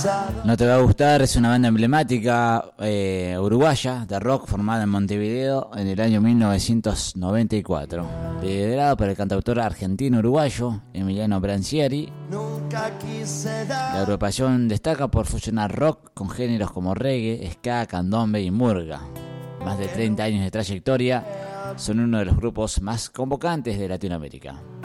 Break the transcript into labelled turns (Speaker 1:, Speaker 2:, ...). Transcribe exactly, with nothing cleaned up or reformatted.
Speaker 1: No te va a gustar es una banda emblemática eh, uruguaya de rock formada en Montevideo en el año mil novecientos noventa y cuatro, liderado por el cantautor argentino-uruguayo Emiliano Brancieri. La agrupación destaca por fusionar rock con géneros como reggae, ska, candombe y murga. Más de treinta años de trayectoria, son uno de los grupos más convocantes de Latinoamérica.